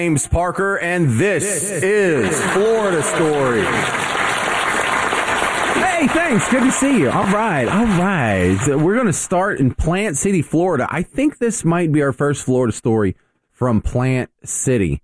James Parker, and this is Florida Story. Hey, thanks. Good to see you. All right. So we're going to start in Plant City, Florida. I think this might be our first Florida story from Plant City.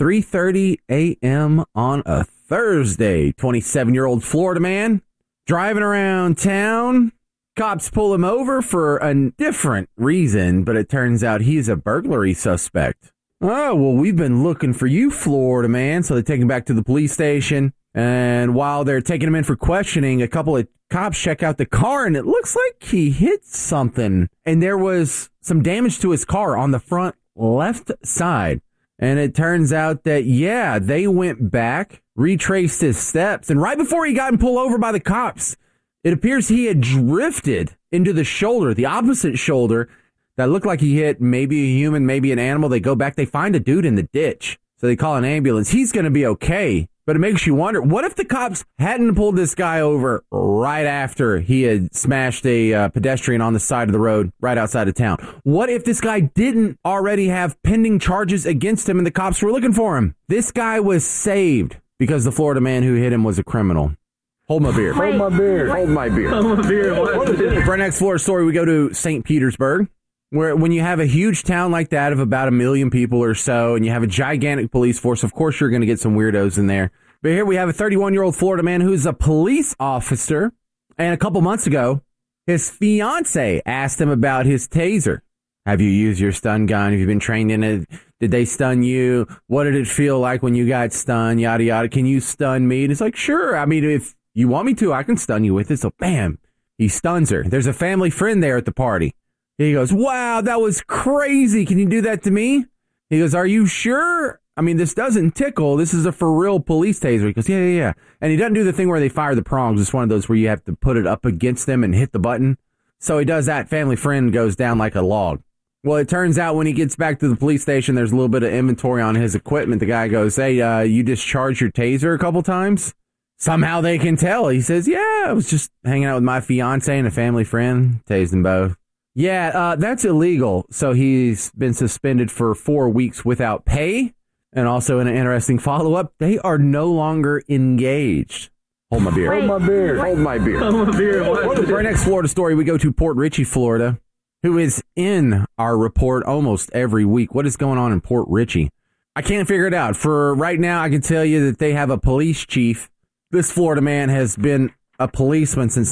3:30 a.m. on a Thursday. 27-year-old Florida man driving around town. Cops pull him over for a different reason, but it turns out he's a burglary suspect. Oh, well, we've been looking for you, Florida man. So they take him back to the police station. And while they're taking him in for questioning, a couple of cops check out the car, and it looks like he hit something. And there was some damage to his car on the front left side. And it turns out that, yeah, they went back, retraced his steps. And right before he got pulled over by the cops, it appears he had drifted into the shoulder, the opposite shoulder, that looked like he hit maybe a human, maybe an animal. They go back, they find a dude in the ditch. So they call an ambulance. He's going to be okay. But it makes you wonder, what if the cops hadn't pulled this guy over right after he had smashed a pedestrian on the side of the road right outside of town? What if this guy didn't already have pending charges against him and the cops were looking for him? This guy was saved because the Florida man who hit him was a criminal. Hold my beer. Hold my beer. Hold my beer. Hold my beer. For our next Florida story, we go to St. Petersburg, where when you have a huge town like that of about 1 million people or so, and you have a gigantic police force, of course you're going to get some weirdos in there. But here we have a 31-year-old Florida man who's a police officer, and a couple months ago, his fiance asked him about his taser. Have you used your stun gun? Have you been trained in it? Did they stun you? What did it feel like when you got stunned? Yada, yada. Can you stun me? And it's like, sure. I mean, if you want me to, I can stun you with it. So, bam, he stuns her. There's a family friend there at the party. He goes, wow, that was crazy. Can you do that to me? He goes, are you sure? I mean, this doesn't tickle. This is a for real police taser. He goes, yeah. And he doesn't do the thing where they fire the prongs. It's one of those where you have to put it up against them and hit the button. So he does that. Family friend goes down like a log. Well, it turns out when he gets back to the police station, there's a little bit of inventory on his equipment. The guy goes, hey, you discharged your taser a couple times? Somehow they can tell. He says, yeah, I was just hanging out with my fiance and a family friend. Tased them both. Yeah, that's illegal. So he's been suspended for 4 weeks without pay. And also in an interesting follow-up, they are no longer engaged. Hold my beer. Hold my beer. Hold my beer. Hold my beer. For our next Florida story, we go to Port Richey, Florida, who is in our report almost every week. What is going on in Port Richey? I can't figure it out. For right now, I can tell you that they have a police chief. This Florida man has been a policeman since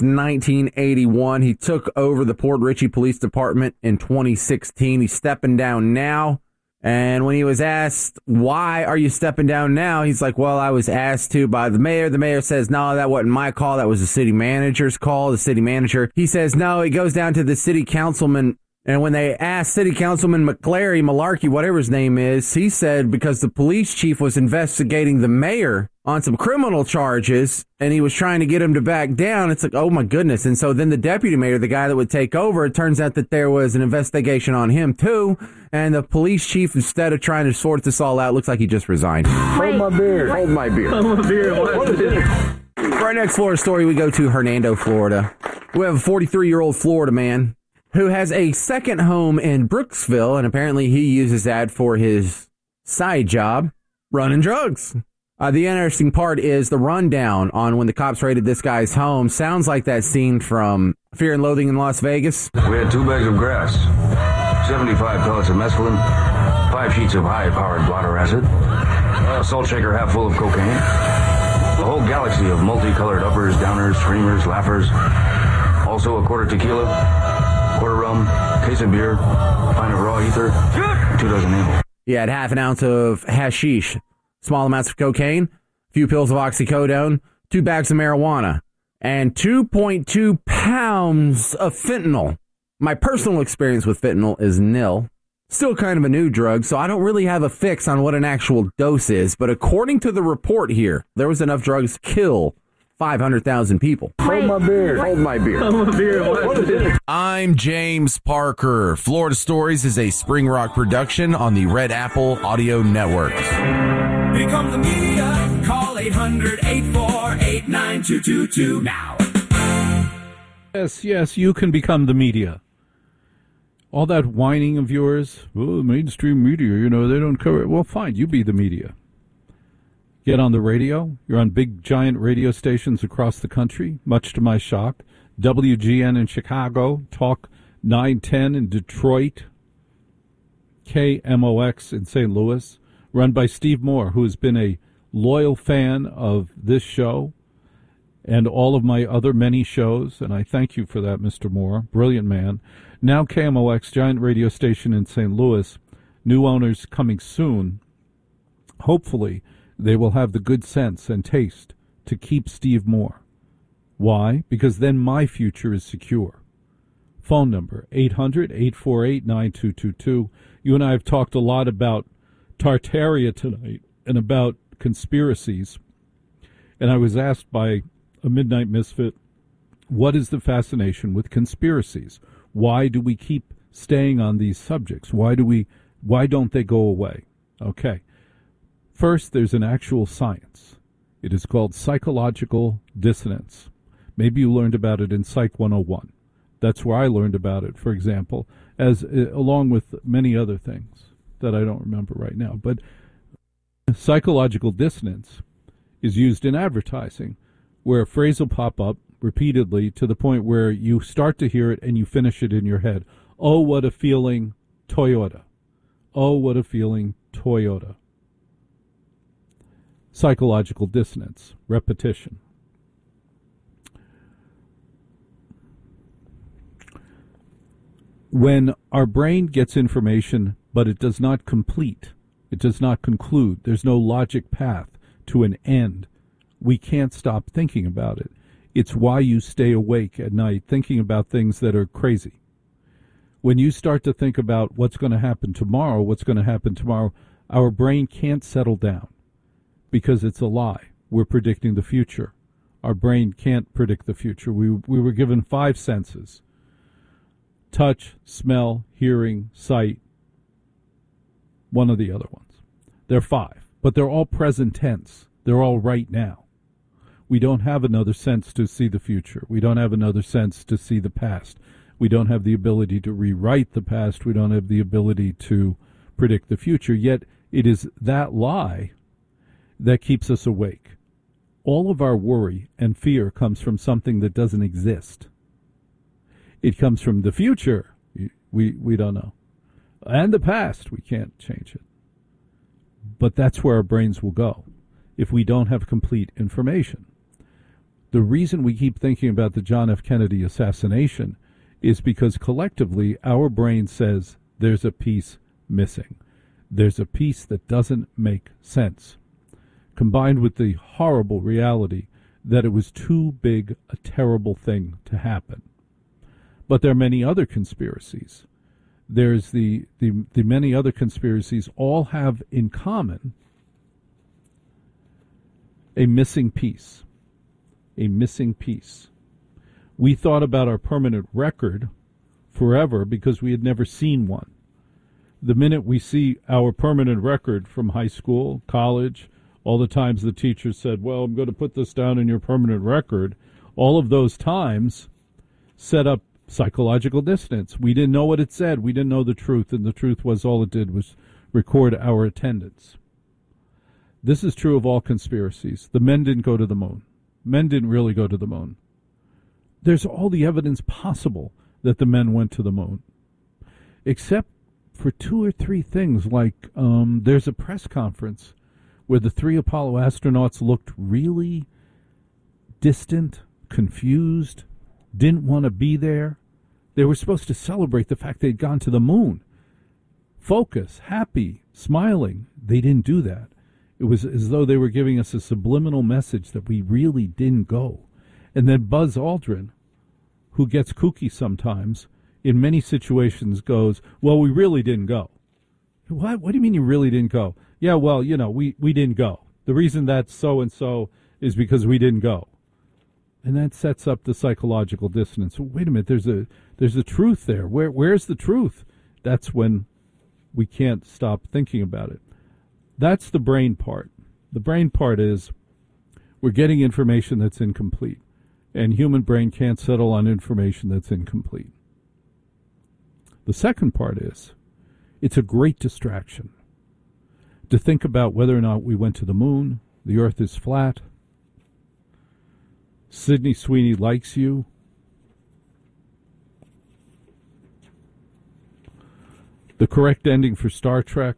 1981. He took over the Port Richey Police Department in 2016. He's stepping down now. And when he was asked, why are you stepping down now? He's like, well, I was asked to by the mayor. The mayor says, no, that wasn't my call. That was the city manager's call. The city manager, he says, no, it goes down to the city councilman. And when they asked City Councilman Malarkey, whatever his name is, he said because the police chief was investigating the mayor on some criminal charges and he was trying to get him to back down. It's like, oh, my goodness. And so then the deputy mayor, the guy that would take over, it turns out that there was an investigation on him, too. And the police chief, instead of trying to sort this all out, looks like he just resigned. Hold my beer. Hold my beer. Hold my beer. For our next Florida story, we go to Hernando, Florida. We have a 43-year-old Florida man who has a second home in Brooksville, and apparently he uses that for his side job, running drugs. The interesting part is the rundown on when the cops raided this guy's home sounds like that scene from Fear and Loathing in Las Vegas. We had 2 bags of grass, 75 pellets of mescaline, 5 sheets of high-powered blotter acid, a salt shaker half full of cocaine, a whole galaxy of multicolored uppers, downers, screamers, laughers, also a quarter tequila, quarter rum, case of beer, pint of raw ether, 2 dozen ammo. He had half an ounce of hashish, small amounts of cocaine, a few pills of oxycodone, 2 bags of marijuana, and 2.2 pounds of fentanyl. My personal experience with fentanyl is nil. Still kind of a new drug, so I don't really have a fix on what an actual dose is, but according to the report here, there was enough drugs to kill 500,000 people. Hold my beer. Hold my beer. Hold my beer. I'm James Parker. Florida Stories is a Spring Rock production on the Red Apple Audio Network. Become the media. Call 800-848-9222 now. Yes, you can become the media. All that whining of yours, oh, mainstream media, they don't cover it. Well, fine, you be the media. Get on the radio. You're on big, giant radio stations across the country, much to my shock. WGN in Chicago, Talk 910 in Detroit, KMOX in St. Louis, run by Steve Moore, who has been a loyal fan of this show and all of my other many shows, and I thank you for that, Mr. Moore. Brilliant man. Now KMOX, giant radio station in St. Louis, new owners coming soon. Hopefully, they will have the good sense and taste to keep Steve Moore. Why? Because then my future is secure. Phone number, 800-848-9222. You and I have talked a lot about Tartaria tonight and about conspiracies. And I was asked by a Midnight Misfit, what is the fascination with conspiracies? Why do we keep staying on these subjects? Why don't they go away? Okay. First, there's an actual science. It is called psychological dissonance. Maybe you learned about it in Psych 101. That's where I learned about it, for example, along with many other things that I don't remember right now. But psychological dissonance is used in advertising, where a phrase will pop up repeatedly to the point where you start to hear it and you finish it in your head. Oh, what a feeling, Toyota. Oh, what a feeling, Toyota. Psychological dissonance, repetition. When our brain gets information, but it does not complete, it does not conclude, there's no logic path to an end, we can't stop thinking about it. It's why you stay awake at night thinking about things that are crazy. When you start to think about what's going to happen tomorrow, our brain can't settle down because it's a lie. We're predicting the future. Our brain can't predict the future. We were given 5 senses: touch, smell, hearing, sight, one of the other ones. They're 5, but they're all present tense. They're all right now. We don't have another sense to see the future. We don't have another sense to see the past. We don't have the ability to rewrite the past. We don't have the ability to predict the future. Yet it is that lie that keeps us awake. All of our worry and fear comes from something that doesn't exist. It comes from the future. We don't know. And the past, we can't change it. But that's where our brains will go if we don't have complete information. The reason we keep thinking about the John F. Kennedy assassination is because collectively our brain says there's a piece missing. There's a piece that doesn't make sense, combined with the horrible reality that it was too big a terrible thing to happen. But there are many other conspiracies. There's the many other conspiracies all have in common a missing piece. A missing piece. We thought about our permanent record forever because we had never seen one. The minute we see our permanent record from high school, college, all the times the teacher said, well, I'm going to put this down in your permanent record, all of those times set up psychological dissonance. We didn't know what it said. We didn't know the truth, and the truth was all it did was record our attendance. This is true of all conspiracies. The men didn't go to the moon. Men didn't really go to the moon. There's all the evidence possible that the men went to the moon, except for 2 or 3 things, like there's a press conference where the 3 Apollo astronauts looked really distant, confused, didn't want to be there. They were supposed to celebrate the fact they'd gone to the moon. Focus, happy, smiling. They didn't do that. It was as though they were giving us a subliminal message that we really didn't go. And then Buzz Aldrin, who gets kooky sometimes, in many situations goes, well, we really didn't go. What do you mean you really didn't go? Yeah, well, we didn't go. The reason that's so-and-so is because we didn't go. And that sets up the psychological dissonance. Wait a minute, there's a truth there. Where's the truth? That's when we can't stop thinking about it. That's the brain part. The brain part is we're getting information that's incomplete, and human brain can't settle on information that's incomplete. The second part is, it's a great distraction to think about whether or not we went to the moon, the earth is flat, Sydney Sweeney likes you, the correct ending for Star Trek.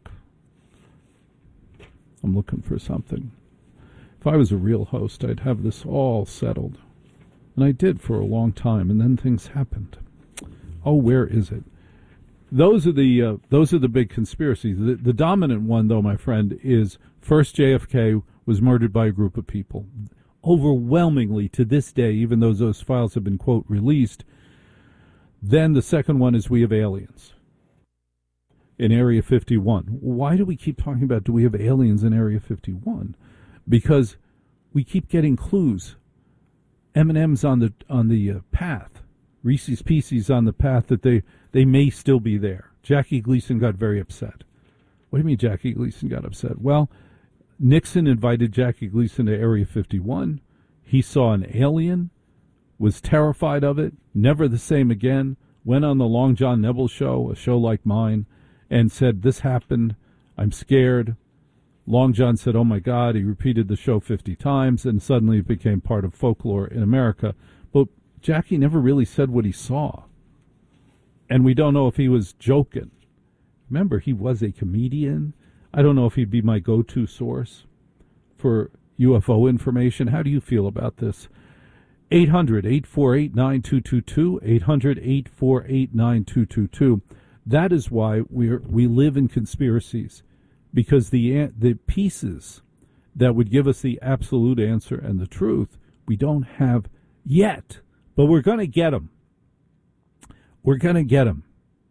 I'm looking for something. If I was a real host, I'd have this all settled. And I did for a long time, and then things happened. Oh, where is it? Those are the big conspiracies. The dominant one, though, my friend, is first JFK was murdered by a group of people. Overwhelmingly, to this day, even though those files have been, quote, released. Then the second one is we have aliens in Area 51. Why do we keep talking about do we have aliens in Area 51? Because we keep getting clues. M&M's on the path. Reese's Pieces on the path that they may still be there. Jackie Gleason got very upset. What do you mean Jackie Gleason got upset? Well, Nixon invited Jackie Gleason to Area 51. He saw an alien, was terrified of it, never the same again, went on the Long John Nebel show, a show like mine, and said, this happened, I'm scared. Long John said, oh my God, he repeated the show 50 times, and suddenly it became part of folklore in America. But Jackie never really said what he saw. And we don't know if he was joking. Remember, he was a comedian. I don't know if he'd be my go-to source for UFO information. How do you feel about this? 800-848-9222, 800-848-9222. That is why we live in conspiracies, because the pieces that would give us the absolute answer and the truth, we don't have yet. But we're going to get them. We're going to get them.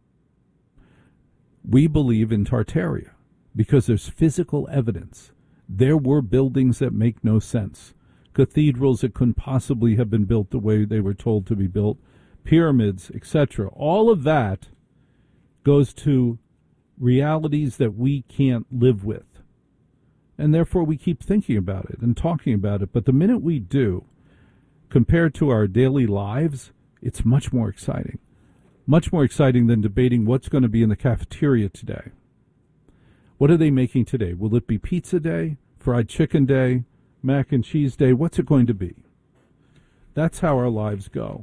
We believe in Tartaria because there's physical evidence. There were buildings that make no sense. Cathedrals that couldn't possibly have been built the way they were told to be built. Pyramids, etc. All of that goes to realities that we can't live with. And therefore we keep thinking about it and talking about it. But the minute we do, compared to our daily lives, it's much more exciting. Much more exciting than debating what's going to be in the cafeteria today. What are they making today? Will it be pizza day, fried chicken day, mac and cheese day? What's it going to be? That's how our lives go.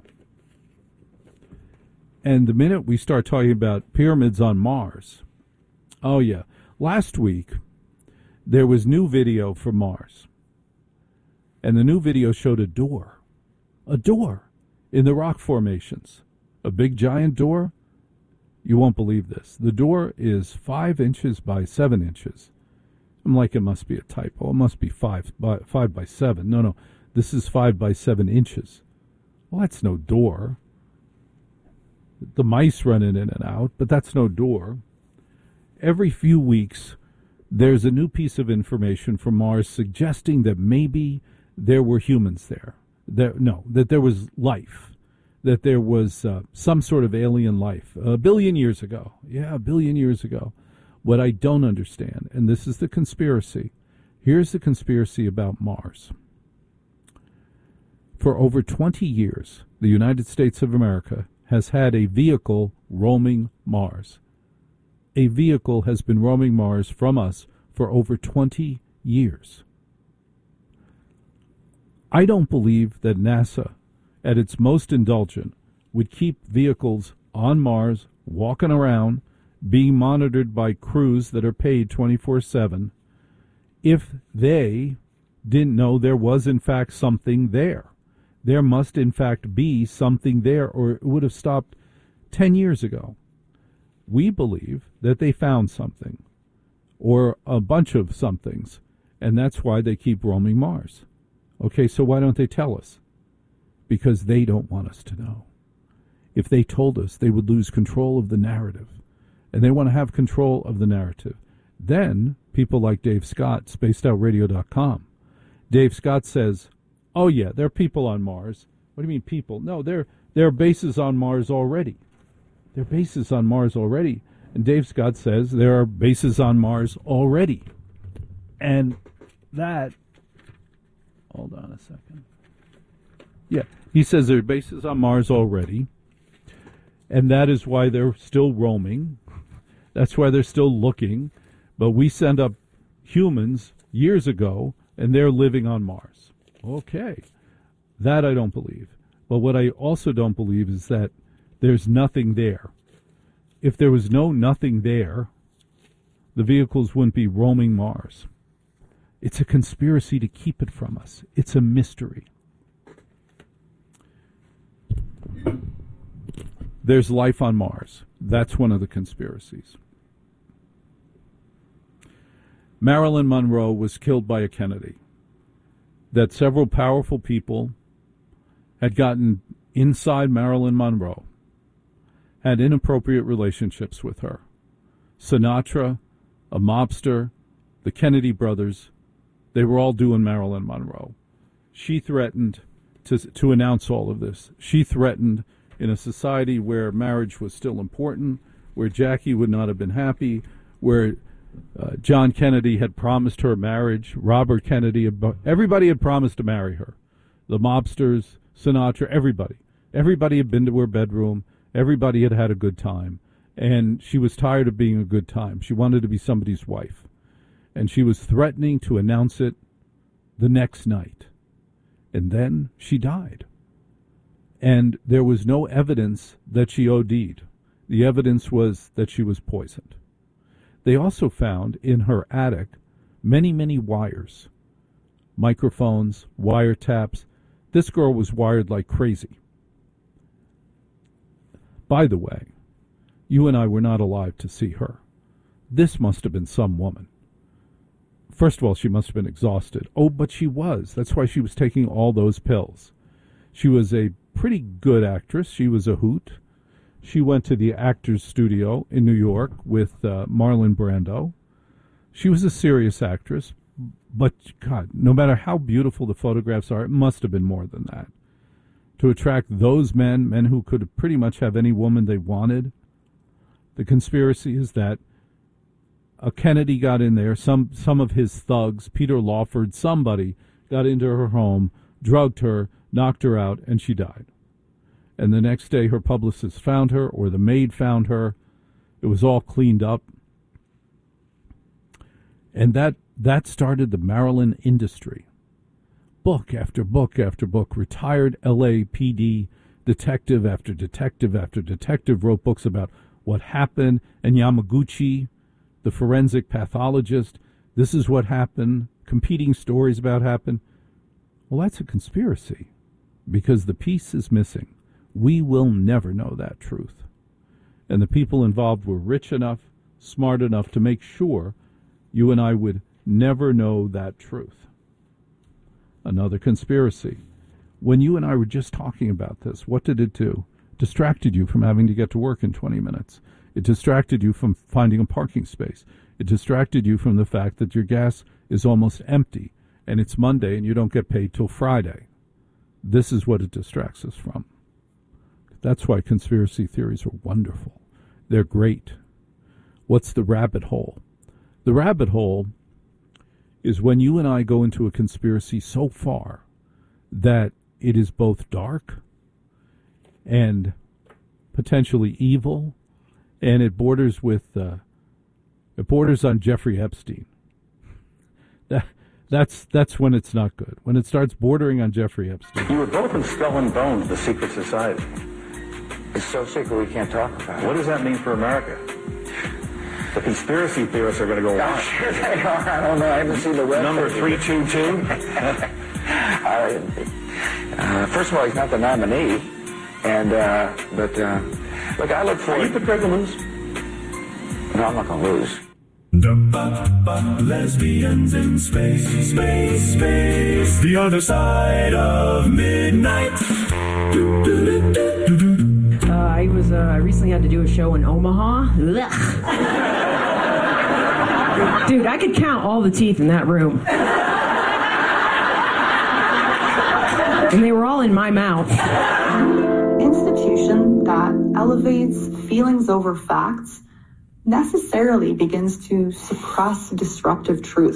And the minute we start talking about pyramids on Mars, oh yeah, last week there was new video from Mars. And the new video showed a door in the rock formations. A big giant door. You won't believe this. The door is 5 inches by 7 inches. I'm like, it must be a typo. It must be 5 by 7. No. This is 5 by 7 inches. Well, that's no door. The mice running in and out, but that's no door. Every few weeks, there's a new piece of information from Mars suggesting that maybe there were humans there. That there was life. That there was some sort of alien life. A billion years ago. Yeah, a billion years ago. What I don't understand, and this is the conspiracy. Here's the conspiracy about Mars. For over 20 years, the United States of America has had a vehicle roaming Mars. A vehicle has been roaming Mars from us for over 20 years. I don't believe that NASA, at its most indulgent, would keep vehicles on Mars, walking around, being monitored by crews that are paid 24/7, if they didn't know there was, in fact, something there. There must, in fact, be something there, or it would have stopped 10 years ago. We believe that they found something, or a bunch of somethings, and that's why they keep roaming Mars. Okay, so why don't they tell us? Because they don't want us to know. If they told us, they would lose control of the narrative. And they want to have control of the narrative. Then, people like Dave Scott, spacedoutradio.com. Dave Scott says, oh yeah, there are people on Mars. What do you mean people? No, there are bases on Mars already. There are bases on Mars already. And Dave Scott says there are bases on Mars already. And that, hold on a second. Yeah, he says there are bases on Mars already. And that is why they're still roaming. That's why they're still looking. But we sent up humans years ago, and they're living on Mars. Okay. That I don't believe. But what I also don't believe is that there's nothing there. If there was nothing there, the vehicles wouldn't be roaming Mars. It's a conspiracy to keep it from us. It's a mystery. There's life on Mars. That's one of the conspiracies. Marilyn Monroe was killed by a Kennedy. That several powerful people had gotten inside Marilyn Monroe, had inappropriate relationships with her. Sinatra, a mobster, the Kennedy brothers, they were all doing Marilyn Monroe. She threatened to announce all of this. She threatened, in a society where marriage was still important, where Jackie would not have been happy, where John Kennedy had promised her marriage, Robert Kennedy, everybody had promised to marry her. The mobsters, Sinatra, everybody. Everybody had been to her bedroom. Everybody had had a good time. And she was tired of being a good time. She wanted to be somebody's wife. And she was threatening to announce it the next night. And then she died. And there was no evidence that she OD'd. The evidence was that she was poisoned. They also found in her attic many, many wires, microphones, wiretaps. This girl was wired like crazy. By the way, you and I were not alive to see her. This must have been some woman. First of all, she must have been exhausted. Oh, but she was. That's why she was taking all those pills. She was a pretty good actress. She was a hoot. She went to the Actors Studio in New York with Marlon Brando. She was a serious actress, but, God, no matter how beautiful the photographs are, it must have been more than that. To attract those men who could pretty much have any woman they wanted. The conspiracy is that a Kennedy got in there, some of his thugs, Peter Lawford, somebody got into her home, drugged her, knocked her out, and she died. And the next day her publicist found her, or the maid found her. It was all cleaned up. And that started the Marilyn industry. Book after book after book. Retired LAPD detective after detective after detective wrote books about what happened. And Yamaguchi, the forensic pathologist, this is what happened. Competing stories about what happened. Well, that's a conspiracy because the piece is missing. We will never know that truth. And the people involved were rich enough, smart enough to make sure you and I would never know that truth. Another conspiracy. When you and I were just talking about this, what did it do? It distracted you from having to get to work in 20 minutes. It distracted you from finding a parking space. It distracted you from the fact that your gas is almost empty and it's Monday and you don't get paid till Friday. This is what it distracts us from. That's why conspiracy theories are wonderful. They're great. What's the rabbit hole? The rabbit hole is when you and I go into a conspiracy so far that it is both dark and potentially evil, and it borders on Jeffrey Epstein. That's when it's not good. When it starts bordering on Jeffrey Epstein. You were both in Skull and Bones, the secret society. It's so secret we can't talk about it. What does that mean for America? The conspiracy theorists are going to go on. Sure they are. I don't know. I haven't seen the web. Number 322. First of all, he's not the nominee, and look, I look forward. Are you prepared to lose? No, I'm not going to lose. Lesbians in space, space, space. The other side of midnight. I recently had to do a show in Omaha. Dude, I could count all the teeth in that room. And they were all in my mouth. Institution that elevates feelings over facts necessarily begins to suppress disruptive truths.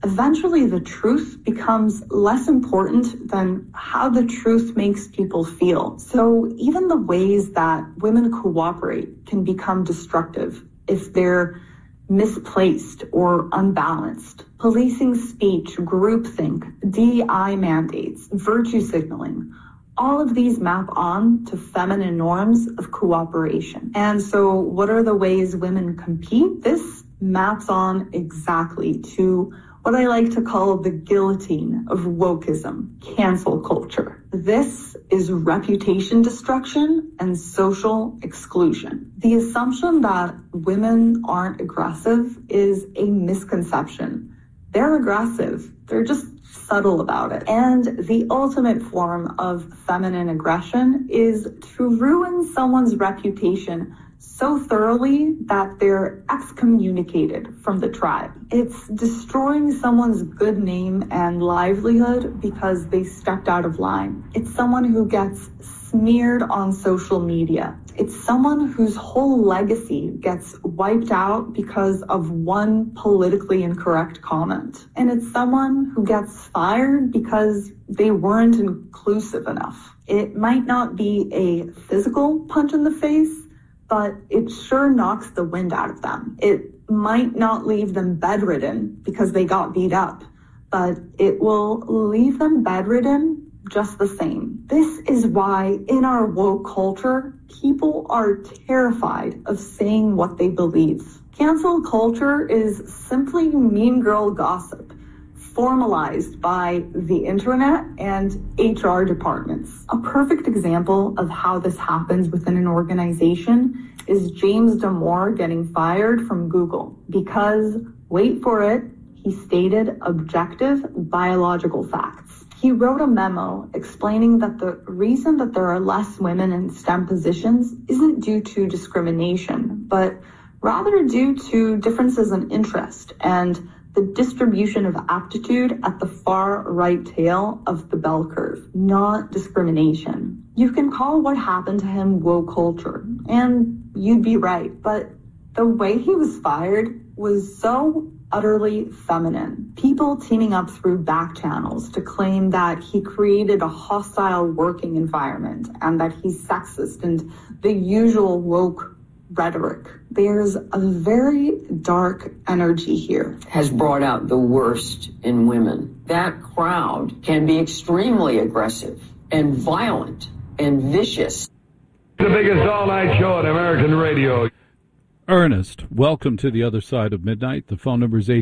eventually the truth becomes less important than how the truth makes people feel. So even the ways that women cooperate can become destructive if they're misplaced or unbalanced. Policing speech, groupthink, DEI mandates, virtue signaling, all of these map on to feminine norms of cooperation. And so what are the ways women compete? This maps on exactly to what I like to call the guillotine of wokeism, cancel culture. This is reputation destruction and social exclusion. The assumption that women aren't aggressive is a misconception. They're aggressive. They're just subtle about it. And the ultimate form of feminine aggression is to ruin someone's reputation so thoroughly that they're excommunicated from the tribe. It's destroying someone's good name and livelihood because they stepped out of line. It's someone who gets smeared on social media. It's someone whose whole legacy gets wiped out because of one politically incorrect comment. And it's someone who gets fired because they weren't inclusive enough. It might not be a physical punch in the face, but it sure knocks the wind out of them. It might not leave them bedridden because they got beat up, but it will leave them bedridden just the same. This is why in our woke culture, people are terrified of saying what they believe. Cancel culture is simply mean girl gossip, formalized by the internet and HR departments. A perfect example of how this happens within an organization is James Damore getting fired from Google because, wait for it, he stated objective biological facts. He wrote a memo explaining that the reason that there are less women in STEM positions isn't due to discrimination, but rather due to differences in interest and the distribution of aptitude at the far right tail of the bell curve, not discrimination. You can call what happened to him woke culture, and you'd be right, but the way he was fired was so utterly feminine. People teaming up through back channels to claim that he created a hostile working environment and that he's sexist and the usual woke rhetoric. There's a very dark energy here. Has brought out the worst in women. That crowd can be extremely aggressive and violent and vicious. The biggest all-night show on American radio. Ernest, welcome to the other side of midnight. The phone number is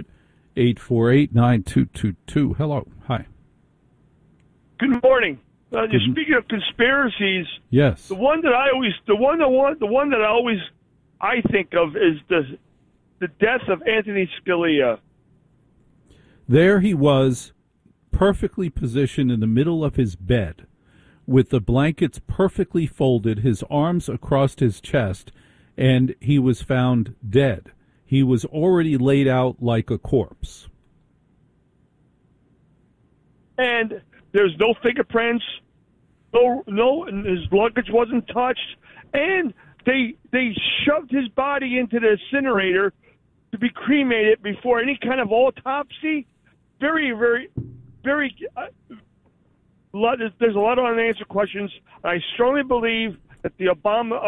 800-848-9222. Hello. Hi. Good morning. Speaking of conspiracies, yes, the one that I always think of is the death of Anthony Scalia. There he was, perfectly positioned in the middle of his bed, with the blankets perfectly folded, his arms across his chest, and he was found dead. He was already laid out like a corpse. And there's no fingerprints, no, and his luggage wasn't touched, and they shoved his body into the incinerator to be cremated before any kind of autopsy. Very, very, very. There's a lot of unanswered questions. I strongly believe that the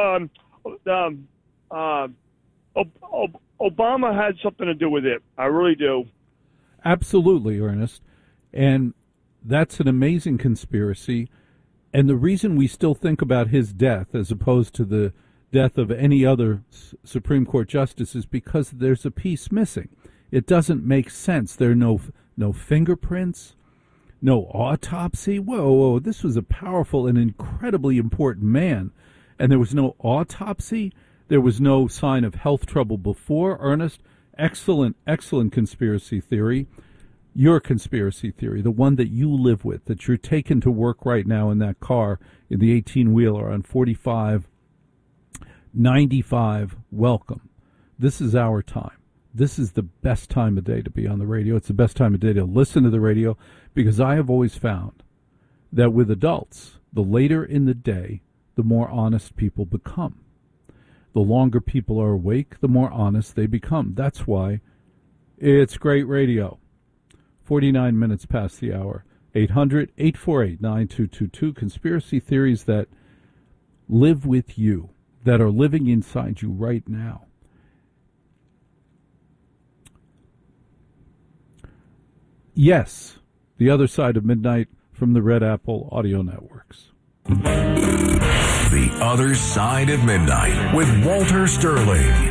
Obama had something to do with it. I really do. Absolutely, Ernest. And that's an amazing conspiracy. And the reason we still think about his death as opposed to the death of any other Supreme Court justice is because there's a piece missing. It doesn't make sense. There are no fingerprints, no autopsy. Whoa, this was a powerful and incredibly important man. And there was no autopsy. There was no sign of health trouble before. Ernest, excellent conspiracy theory. Your conspiracy theory, the one that you live with, that you're taking to work right now in that car, in the 18-wheeler on 4595, welcome. This is our time. This is the best time of day to be on the radio. It's the best time of day to listen to the radio, because I have always found that with adults, the later in the day, the more honest people become. The longer people are awake, the more honest they become. That's why it's great radio. 49 minutes past the hour. 800-848-9222. Conspiracy theories that live with you, that are living inside you right now. Yes, The Other Side of Midnight from the Red Apple Audio Networks. The Other Side of Midnight with Walter Sterling.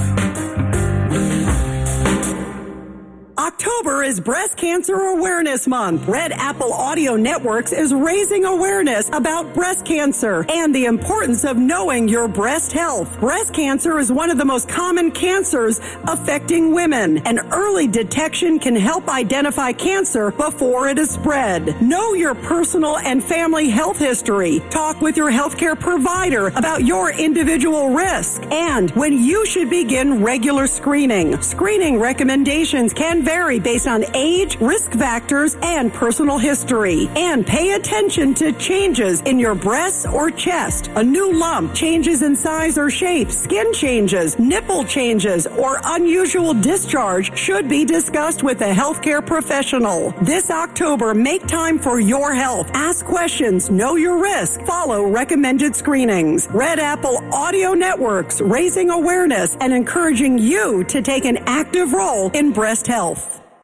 October is Breast Cancer Awareness Month. Red Apple Audio Networks is raising awareness about breast cancer and the importance of knowing your breast health. Breast cancer is one of the most common cancers affecting women, and early detection can help identify cancer before it is spread. Know your personal and family health history. Talk with your healthcare provider about your individual risk and when you should begin regular screening. Screening recommendations can vary based on age, risk factors, and personal history. And pay attention to changes in your breasts or chest. A new lump, changes in size or shape, skin changes, nipple changes, or unusual discharge should be discussed with a healthcare professional. This October, make time for your health. Ask questions, know your risk, follow recommended screenings. Red Apple Audio Networks, raising awareness and encouraging you to take an active role in breast health.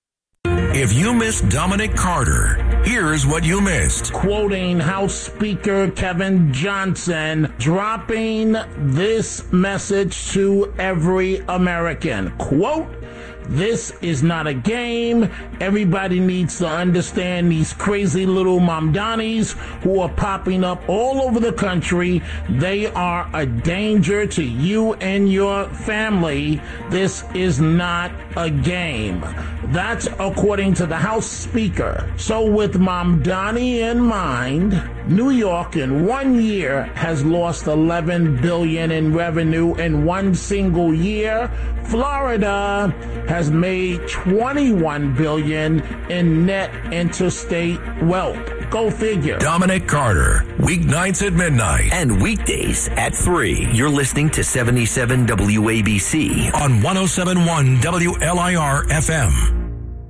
If you missed Dominic Carter, here's what you missed. Quoting House Speaker Kevin Johnson, dropping this message to every American. Quote, "This is not a game. Everybody needs to understand these crazy little Mamdanis who are popping up all over the country. They are a danger to you and your family. This is not a game." That's according to the House Speaker. So with Mamdani in mind, New York in 1 year has lost $11 billion in revenue in one single year. Florida has made $21 billion in net interstate wealth. Go figure. Dominic Carter, weeknights at midnight. And weekdays at 3. You're listening to 77 WABC. On 107.1 WLIR FM.